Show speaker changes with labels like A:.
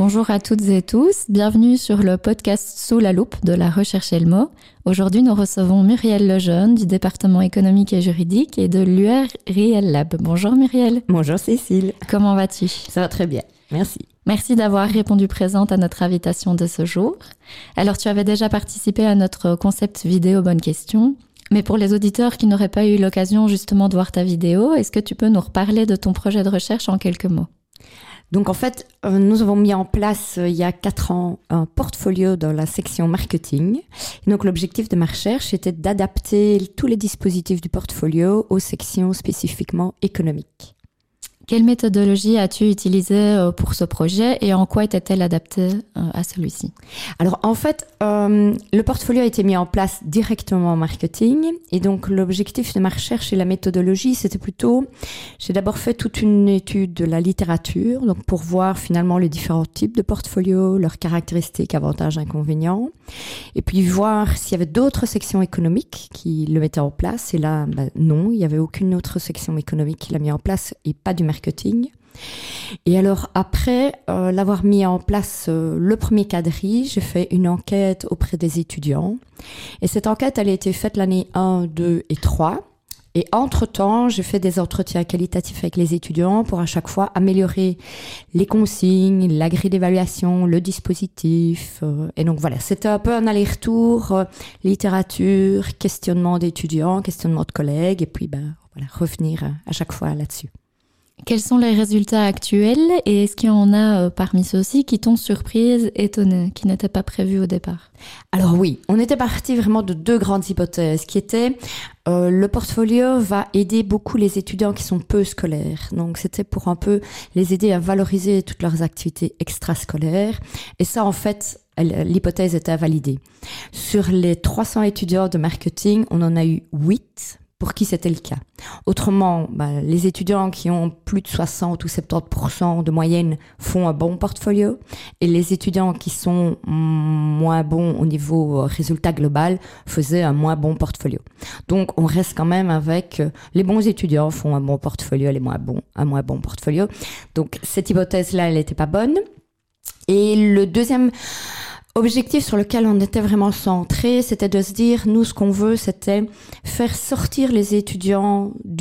A: Bonjour à toutes et tous, bienvenue sur le podcast Sous la loupe de la recherche Elmo. Aujourd'hui, nous recevons Muriel Lejeune du département économique et juridique et de l'UR Real Lab. Bonjour Muriel.
B: Bonjour Cécile.
A: Comment vas-tu?
B: Ça va très bien, merci.
A: Merci d'avoir répondu présente à notre invitation de ce jour. Alors, tu avais déjà participé à notre concept vidéo Bonne Question. Mais pour les auditeurs qui n'auraient pas eu l'occasion justement de voir ta vidéo, est-ce que tu peux nous reparler de ton projet de recherche en quelques mots?
B: Donc en fait, nous avons mis en place il y a 4 ans un portfolio dans la section marketing. Et donc l'objectif de ma recherche était d'adapter tous les dispositifs du portfolio aux sections spécifiquement économiques.
A: Quelle méthodologie as-tu utilisée pour ce projet et en quoi était-elle adaptée à celui-ci?
B: Alors en fait, le portfolio a été mis en place directement en marketing et donc l'objectif de ma recherche et la méthodologie, c'était plutôt, j'ai d'abord fait toute une étude de la littérature, donc pour voir finalement les différents types de portfolios, leurs caractéristiques, avantages, inconvénients, et puis voir s'il y avait d'autres sections économiques qui le mettaient en place. Et là, non, il n'y avait aucune autre section économique qui l'a mis en place et pas du marketing. Et alors après l'avoir mis en place le premier quadrille, j'ai fait une enquête auprès des étudiants. Et cette enquête, elle a été faite l'année 1, 2 et 3. Et entre-temps, j'ai fait des entretiens qualitatifs avec les étudiants pour à chaque fois améliorer les consignes, la grille d'évaluation, le dispositif. Et donc voilà, c'était un peu un aller-retour, littérature, questionnement d'étudiants, questionnement de collègues, et puis voilà, revenir à chaque fois là-dessus.
A: Quels sont les résultats actuels et est-ce qu'il y en a parmi ceux-ci qui t'ont surprise, étonnée, qui n'étaient pas prévus au départ?
B: Alors oui, on était parti vraiment de 2 grandes hypothèses qui étaient le portfolio va aider beaucoup les étudiants qui sont peu scolaires. Donc c'était pour un peu les aider à valoriser toutes leurs activités extrascolaires. Et ça en fait, l'hypothèse était à valider. Sur les 300 étudiants de marketing, on en a eu 8 pour qui c'était le cas. Autrement, les étudiants qui ont plus de 60 ou 70% de moyenne font un bon portfolio et les étudiants qui sont moins bons au niveau résultat global faisaient un moins bon portfolio. Donc, on reste quand même avec les bons étudiants font un bon portfolio, les moins bons, un moins bon portfolio. Donc, cette hypothèse-là, elle n'était pas bonne. Et le deuxième objectif sur lequel on était vraiment centré, c'était de se dire, nous, ce qu'on veut, c'était faire sortir les étudiants